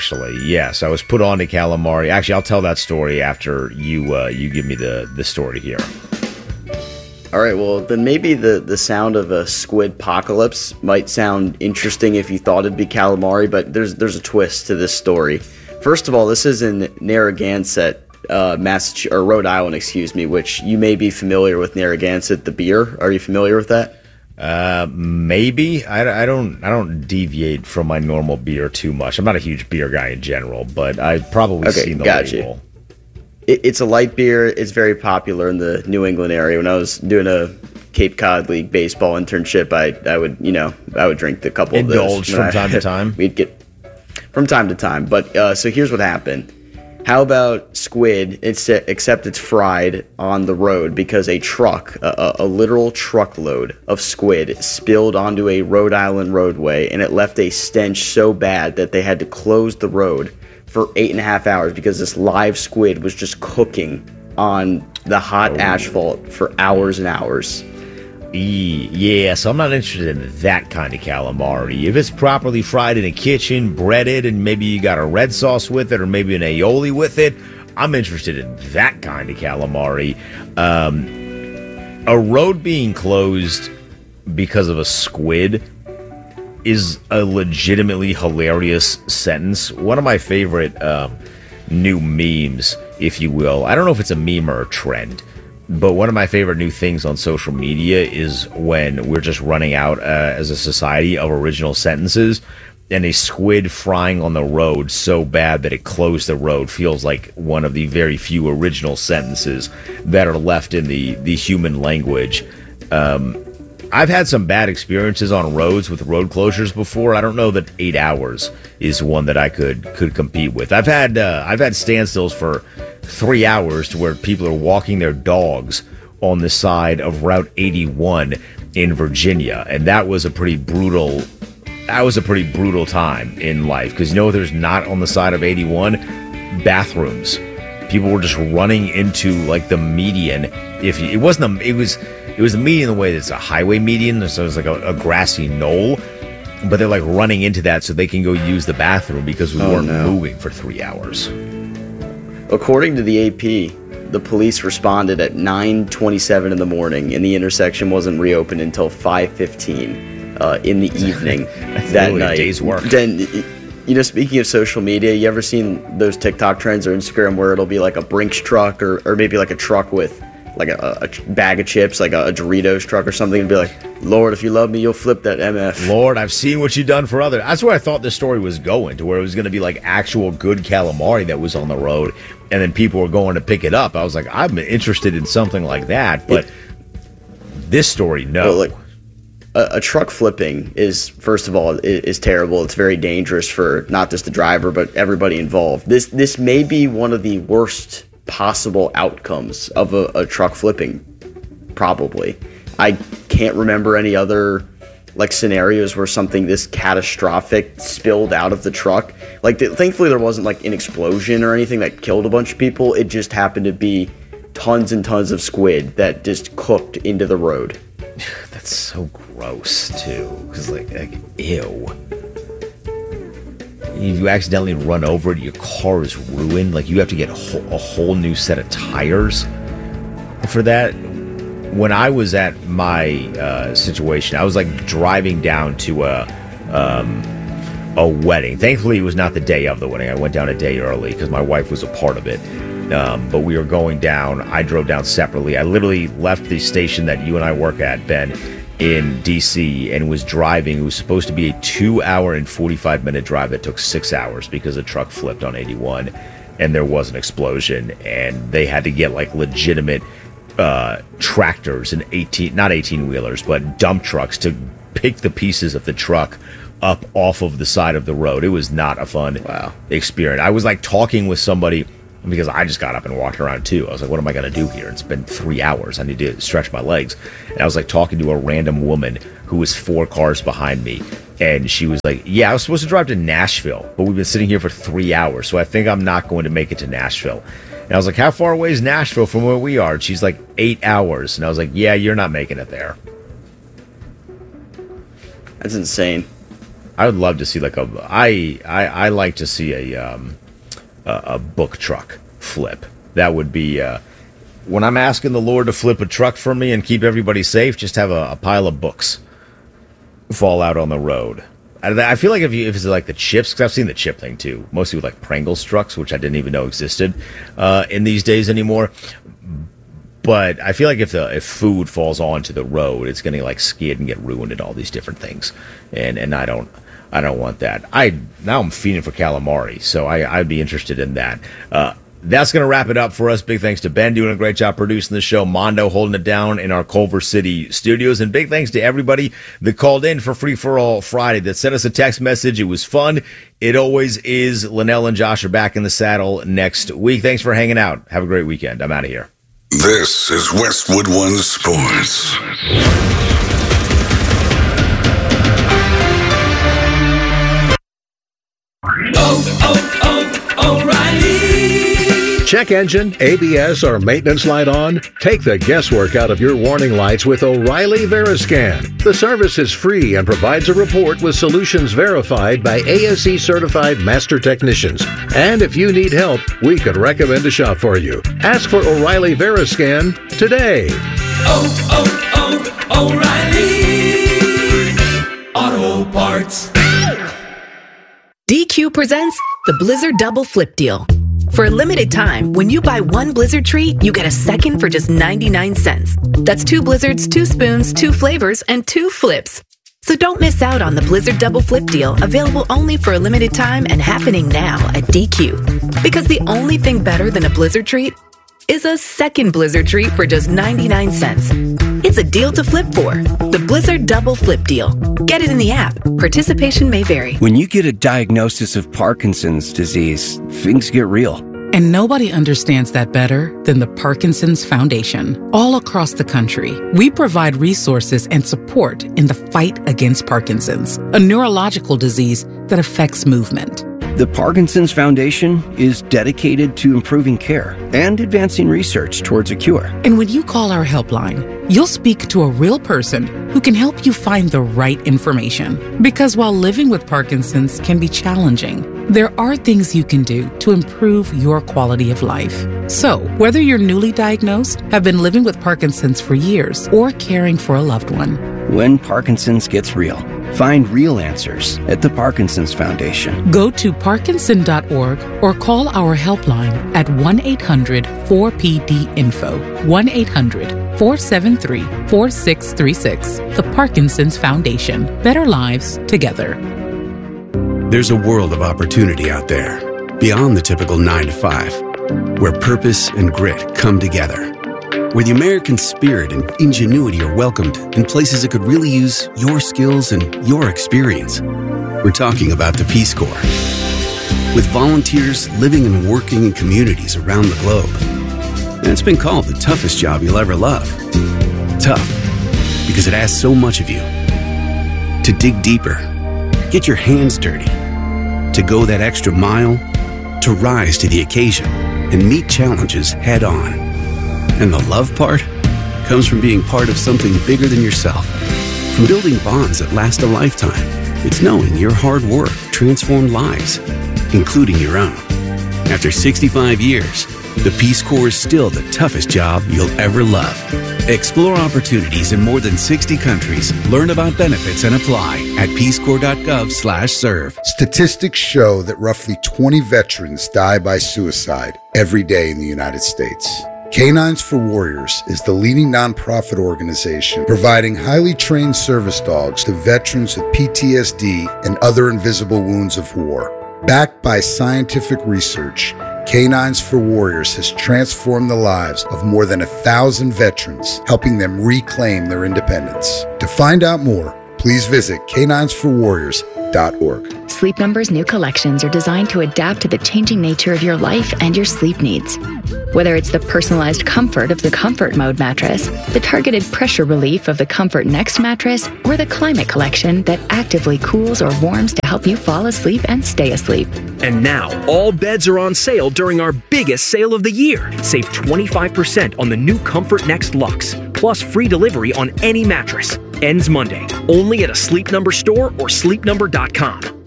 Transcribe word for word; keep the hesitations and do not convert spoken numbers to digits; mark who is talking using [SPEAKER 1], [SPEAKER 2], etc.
[SPEAKER 1] Actually, yes, I was put on to calamari. Actually, I'll tell that story after you uh, you give me the, the story here.
[SPEAKER 2] All right, well, then maybe the, the sound of a squid apocalypse might sound interesting if you thought it'd be calamari, but there's there's a twist to this story. First of all, this is in Narragansett, uh, Massachusetts, or Rhode Island, excuse me, which you may be familiar with Narragansett, the beer. Are you familiar with that?
[SPEAKER 1] Uh, maybe. I, I don't I don't deviate from my normal beer too much. I'm not a huge beer guy in general, but I've probably
[SPEAKER 2] Okay,
[SPEAKER 1] seen the
[SPEAKER 2] got
[SPEAKER 1] label.
[SPEAKER 2] you. It, it's a light beer. It's very popular in the New England area. When I was doing a Cape Cod League baseball internship, I I would you know I would drink a couple
[SPEAKER 1] Indulge
[SPEAKER 2] of those
[SPEAKER 1] from
[SPEAKER 2] I-
[SPEAKER 1] time to time?
[SPEAKER 2] We'd get from time to time. But uh, so here's what happened. How about squid? It's except it's fried on the road because a truck, a, a literal truckload of squid, spilled onto a Rhode Island roadway, and it left a stench so bad that they had to close the road for eight and a half hours because this live squid was just cooking on the hot asphalt for hours and hours.
[SPEAKER 1] E- yeah, so I'm not interested in that kind of calamari. If it's properly fried in a kitchen, breaded, and maybe you got a red sauce with it, or maybe an aioli with it, I'm interested in that kind of calamari. Um, a road being closed because of a squid is a legitimately hilarious sentence. One of my favorite um, new memes, if you will. I don't know if it's a meme or a trend, but one of my favorite new things on social media is when we're just running out uh, as a society of original sentences, and a squid frying on the road so bad that it closed the road feels like one of the very few original sentences that are left in the, the human language. Um, I've had some bad experiences on roads with road closures before. I don't know that eight hours is one that I could could compete with. I've had uh, I've had standstills for three hours to where people are walking their dogs on the side of Route eighty-one in Virginia, and that was a pretty brutal. That was a pretty brutal time in life because you know there's not on the side of eighty-one bathrooms. People were just running into like the median. If you, it wasn't a, it was. It was the median in the way that it's a highway median, so it's like a, a grassy knoll, but they're like running into that so they can go use the bathroom because we
[SPEAKER 2] Oh,
[SPEAKER 1] weren't
[SPEAKER 2] no.
[SPEAKER 1] moving for three hours.
[SPEAKER 2] According to the A P, the police responded at nine twenty-seven in the morning, and the intersection wasn't reopened until five fifteen uh, in the evening
[SPEAKER 1] That's
[SPEAKER 2] that
[SPEAKER 1] literally a
[SPEAKER 2] night.
[SPEAKER 1] day's work.
[SPEAKER 2] Then, you know, speaking of social media, you ever seen those TikTok trends or Instagram where it'll be like a Brinks truck or, or maybe like a truck with like a, a bag of chips, like a, a Doritos truck or something, and be like, Lord, if you love me, you'll flip that M F.
[SPEAKER 1] Lord, I've seen what you've done for others. That's where I thought this story was going, to where it was going to be like actual good calamari that was on the road, and then people were going to pick it up. I was like, I'm interested in something like that, but
[SPEAKER 2] It-
[SPEAKER 1] this story, no.
[SPEAKER 2] Well, like, a, a truck flipping is, first of all, is, is terrible. It's very dangerous for not just the driver, but everybody involved. This this may be one of the worst possible outcomes of a, a truck flipping, probably. I can't remember any other like scenarios where something this catastrophic spilled out of the truck. Like, th- thankfully there wasn't like an explosion or anything that killed a bunch of people. It just happened to be tons and tons of squid that just cooked into the road.
[SPEAKER 1] That's so gross too, because like, like, ew. If you accidentally run over it, your car is ruined. Like you have to get a whole, a whole new set of tires for that. When I was at my uh, situation, I was like driving down to a um, a wedding. Thankfully, it was not the day of the wedding. I went down a day early because my wife was a part of it. Um, but we were going down. I drove down separately. I literally left the station that you and I work at, Ben, in D C, and was driving. It was supposed to be a two hour and forty-five minute drive that took six hours because the truck flipped on eighty-one and there was an explosion, and they had to get like legitimate uh, tractors and eighteen, not eighteen wheelers, but dump trucks to pick the pieces of the truck up off of the side of the road. It was not a fun
[SPEAKER 2] Wow.
[SPEAKER 1] experience. I was like talking with somebody because I just got up and walked around too. I was like, what am I going to do here? It's been three hours. I need to stretch my legs. And I was like talking to a random woman who was four cars behind me. And she was like, yeah, I was supposed to drive to Nashville, but we've been sitting here for three hours. So I think I'm not going to make it to Nashville. And I was like, how far away is Nashville from where we are? And she's like, eight hours. And I was like, yeah, you're not making it there.
[SPEAKER 2] That's insane.
[SPEAKER 1] I would love to see like a. I I, I like to see a um a, a book truck flip. That would be uh, when I'm asking the Lord to flip a truck for me and keep everybody safe. Just have a, a pile of books fall out on the road. I, I feel like if you if it's like the chips, because I've seen the chip thing too, mostly with like Pringles trucks, which I didn't even know existed uh, in these days anymore. But I feel like if the if food falls onto the road, it's going to like skid and get ruined and all these different things, and and I don't I don't want that. I now I'm feeding for calamari, so I I'd be interested in that. Uh, that's going to wrap it up for us. Big thanks to Ben doing a great job producing the show, Mondo holding it down in our Culver City studios, and big thanks to everybody that called in for Free for All Friday, that sent us a text message. It was fun. It always is. Linnell and Josh are back in the saddle next week. Thanks for hanging out. Have a great weekend. I'm out of here.
[SPEAKER 3] This is Westwood One Sports.
[SPEAKER 4] Oh, oh, oh, O'Reilly.
[SPEAKER 5] Check engine, A B S, or maintenance light on? Take the guesswork out of your warning lights with O'Reilly Veriscan. The service is free and provides a report with solutions verified by A S E certified master technicians. And if you need help, we could recommend a shop for you. Ask for O'Reilly Veriscan today.
[SPEAKER 4] Oh, oh, oh, O'Reilly Auto Parts.
[SPEAKER 6] D Q presents the Blizzard Double Flip Deal. For a limited time, when you buy one Blizzard treat, you get a second for just ninety-nine cents. That's two Blizzards, two spoons, two flavors, and two flips. So don't miss out on the Blizzard Double Flip Deal, available only for a limited time and happening now at D Q. Because the only thing better than a Blizzard treat is a second Blizzard treat for just ninety-nine cents. It's a deal to flip for. The Blizzard Double Flip Deal. Get it in the app. Participation may vary.
[SPEAKER 7] When you get a diagnosis of Parkinson's disease, things get real.
[SPEAKER 8] And nobody understands that better than the Parkinson's Foundation. All across the country, we provide resources and support in the fight against Parkinson's, a neurological disease that affects movement.
[SPEAKER 7] The Parkinson's Foundation is dedicated to improving care and advancing research towards a cure.
[SPEAKER 8] And when you call our helpline, you'll speak to a real person who can help you find the right information. Because while living with Parkinson's can be challenging, there are things you can do to improve your quality of life. So, whether you're newly diagnosed, have been living with Parkinson's for years, or caring for a loved one,
[SPEAKER 7] when Parkinson's gets real, find real answers at the Parkinson's Foundation.
[SPEAKER 8] Go to parkinson dot org or call our helpline at one eight hundred four P D info, one eight hundred four seven three four six three six. The Parkinson's Foundation. Better lives together.
[SPEAKER 9] There's a world of opportunity out there, beyond the typical nine to five, where purpose and grit come together, where the American spirit and ingenuity are welcomed in places that could really use your skills and your experience. We're talking about the Peace Corps. With volunteers living and working in communities around the globe. And it's been called the toughest job you'll ever love. Tough, because it asks so much of you. To dig deeper, get your hands dirty, to go that extra mile, to rise to the occasion and meet challenges head on. And the love part comes from being part of something bigger than yourself, from building bonds that last a lifetime. It's knowing your hard work transformed lives, including your own. After sixty-five years, the Peace Corps is still the toughest job you'll ever love. Explore opportunities in more than sixty countries. Learn about benefits and apply at peacecorps.gov slash serve.
[SPEAKER 10] Statistics show that roughly twenty veterans die by suicide every day in the United States. Canines for Warriors is the leading nonprofit organization providing highly trained service dogs to veterans with P T S D and other invisible wounds of war. Backed by scientific research, Canines for Warriors has transformed the lives of more than a thousand veterans, helping them reclaim their independence. To find out more, please visit canines for warriors dot org.
[SPEAKER 11] Sleep Number's new collections are designed to adapt to the changing nature of your life and your sleep needs. Whether it's the personalized comfort of the Comfort Mode mattress, the targeted pressure relief of the Comfort Next mattress, or the Climate Collection that actively cools or warms to help you fall asleep and stay asleep.
[SPEAKER 12] And now, all beds are on sale during our biggest sale of the year. Save twenty-five percent on the new Comfort Next Luxe. plus free delivery on any mattress. Ends Monday. Only at a Sleep Number store or sleep number dot com.